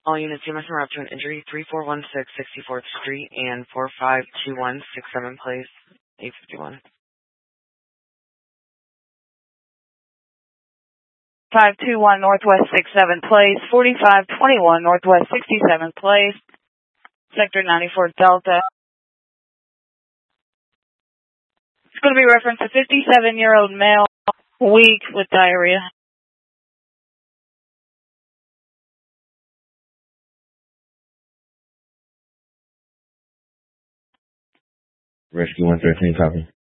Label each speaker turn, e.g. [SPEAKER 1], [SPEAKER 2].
[SPEAKER 1] All units, you must are up to an injury. 3416 64th Street and 452167 Place, 851.
[SPEAKER 2] 521 Northwest 67th Place, 4521 Northwest 67th Place, Sector 94 Delta. It's going to be referenced to 57-year-old male, weak with diarrhea.
[SPEAKER 3] Rescue 113, copy.